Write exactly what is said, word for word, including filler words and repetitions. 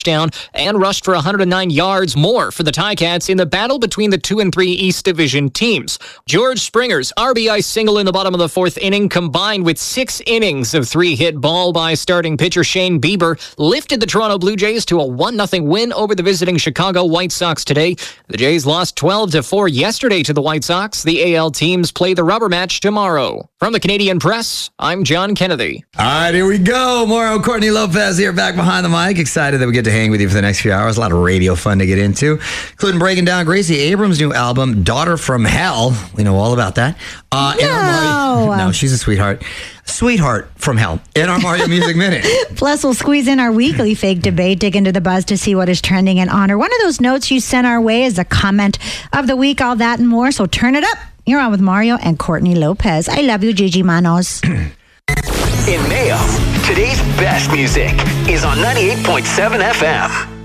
down and rushed for one hundred nine yards more for the Ticats in the battle between the two and three East Division teams. George Springer's R B I single in the bottom of the fourth inning, combined with six innings of three-hit ball by starting pitcher Shane Bieber, lifted the Toronto Blue Jays to a one nothing win over the visiting Chicago White Sox today. The Jays lost twelve to four yesterday to the White Sox. The A L teams play the rubber match tomorrow. From the Canadian Press, I'm John Kennedy. All right, here we go. Mauro Courtney Lopez here, back behind the mic. Excited that we get to hang with you for the next few hours. A lot of radio fun to get into, including breaking down Gracie Abrams' new album, Daughter from Hell. We know all about that. Uh, no. And our Mario, no, she's a sweetheart. Sweetheart from Hell in our Mario Music Minute. Plus, we'll squeeze in our weekly fake debate, dig into the buzz to see what is trending in honor. One of those notes you sent our way is a comment of the week, all that and more. So turn it up. You're on with Mario and Courtney Lopez. I love you, Gigi Manos. In Mayo, today's best music is on ninety-eight point seven F M.